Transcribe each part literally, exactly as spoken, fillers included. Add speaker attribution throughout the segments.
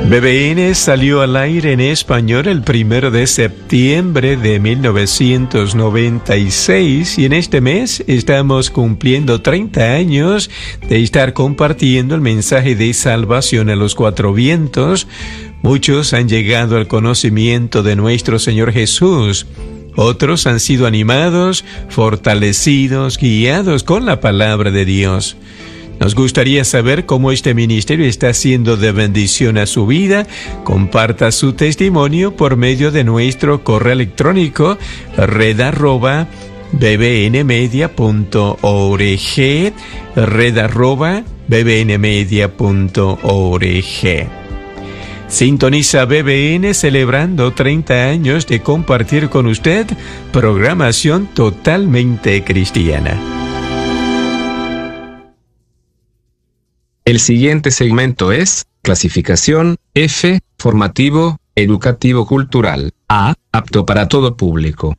Speaker 1: B B N salió al aire en español el primero de septiembre de mil novecientos noventa y seis y en este mes estamos cumpliendo treinta años de estar compartiendo el mensaje de salvación a los cuatro vientos. Muchos han llegado al conocimiento de nuestro Señor Jesús. Otros han sido animados, fortalecidos, guiados con la palabra de Dios. Nos gustaría saber cómo este ministerio está siendo de bendición a su vida. Comparta su testimonio por medio de nuestro correo electrónico red arroba bbnmedia punto org, red arroba bbnmedia punto org. Sintoniza B B N celebrando treinta años de compartir con usted programación totalmente cristiana.
Speaker 2: El siguiente segmento es clasificación F, formativo, educativo cultural. A, apto para todo público.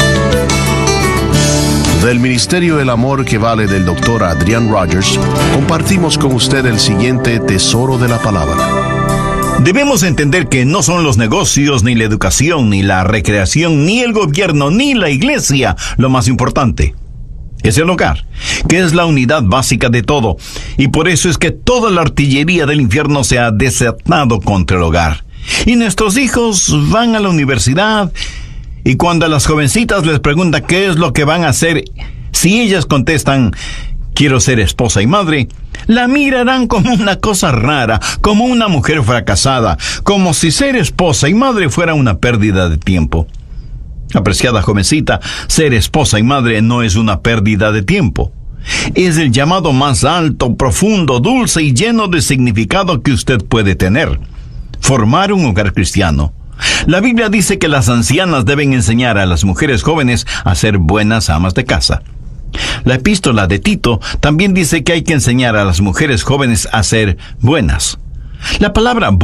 Speaker 3: Del Ministerio El Amor que Vale del doctor Adrián Rogers, compartimos con usted el siguiente tesoro de la palabra.
Speaker 4: Debemos entender que no son los negocios, ni la educación, ni la recreación, ni el gobierno, ni la iglesia lo más importante. Es el hogar, que es la unidad básica de todo, y por eso es que toda la artillería del infierno se ha desatado contra el hogar. Y nuestros hijos van a la universidad, y cuando a las jovencitas les preguntan qué es lo que van a hacer, si ellas contestan, quiero ser esposa y madre, la mirarán como una cosa rara, como una mujer fracasada, como si ser esposa y madre fuera una pérdida de tiempo. Apreciada jovencita, ser esposa y madre no es una pérdida de tiempo. Es el llamado más alto, profundo, dulce y lleno de significado que usted puede tener. Formar un hogar cristiano. La Biblia dice que las ancianas deben enseñar a las mujeres jóvenes a ser buenas amas de casa. La epístola de Tito también dice que hay que enseñar a las mujeres jóvenes a ser buenas. La palabra